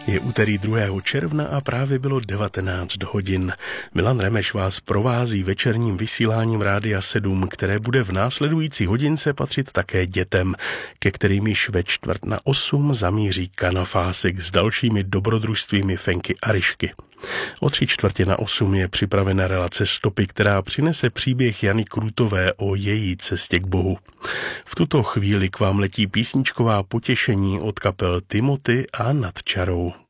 Je úterý 2. června a právě bylo 19 hodin. Milan Remeš vás provází večerním vysíláním Rádia 7, které bude v následující hodince patřit také dětem, ke kterým již ve 7:45 zamíří Kanafásek s dalšími dobrodružstvími Fenky a Ryšky. O 7:45 je připravena relace Stopy, která přinese příběh Jany Krůtové o její cestě k Bohu. V tuto chvíli k vám letí písničková potěšení od kapel Timothy a Nad čarou.